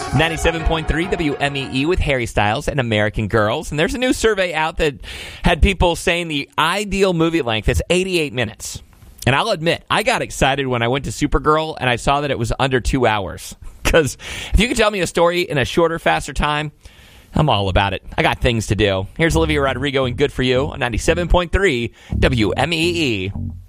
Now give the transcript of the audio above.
97.3 WMEE with Harry Styles and American Girls. And there's a new survey out that had people saying the ideal movie length is 88 minutes. And I'll admit, I got excited when I went to Supergirl and I saw that it was under 2 hours. Because if you can tell me a story in a shorter, faster time, I'm all about it. I got things to do. Here's Olivia Rodrigo and Good For You on 97.3 WMEE.